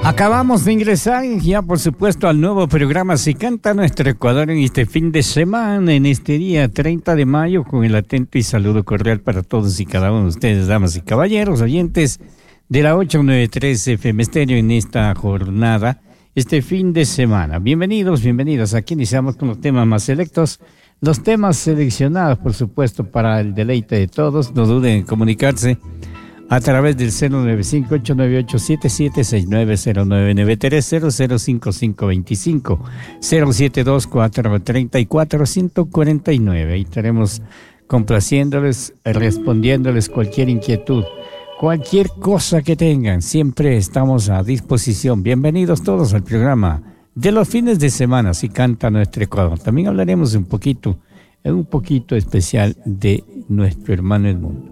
Acabamos de ingresar ya, por supuesto, al nuevo programa Si Canta Nuestro Ecuador en este fin de semana, en este día 30 de mayo, con el atento y saludo cordial para todos y cada uno de ustedes, damas y caballeros, oyentes de la 893 FM Estéreo en esta jornada, este fin de semana. Bienvenidos, bienvenidas. Aquí iniciamos con los temas más selectos, los temas seleccionados, por supuesto, para el deleite de todos. No duden en comunicarse a través del 095-898-7769-0993-005525 072-434-149. Ahí estaremos complaciéndoles, respondiéndoles cualquier inquietud, cualquier cosa que tengan. Siempre estamos a disposición. Bienvenidos todos al programa de los fines de semana, Si Canta Nuestro Ecuador. También hablaremos un poquito especial de nuestro hermano el mundo.